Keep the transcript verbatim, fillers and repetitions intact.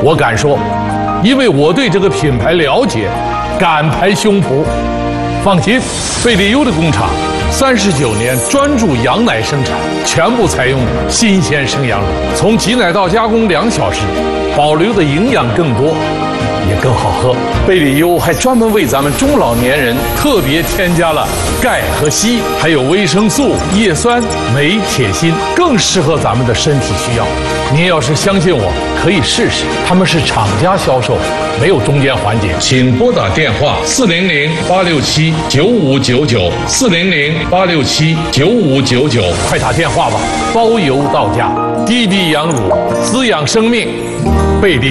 我敢说，因为我对这个品牌了解，敢拍胸脯。放心，贝利优的工厂三十九年专注羊奶生产，全部采用新鲜生羊乳，从挤奶到加工两小时，保留的营养更多，也更好喝。贝利优还专门为咱们中老年人特别添加了钙和硒，还有维生素、叶酸、镁、铁、锌，更适合咱们的身体需要。您要是相信我，可以试试。他们是厂家销售，没有中间环节。请拨打电话四零零八六七九五九九四零零八六七九五九九，快打电话吧，包邮到家。滴滴羊乳，滋养生命，贝利。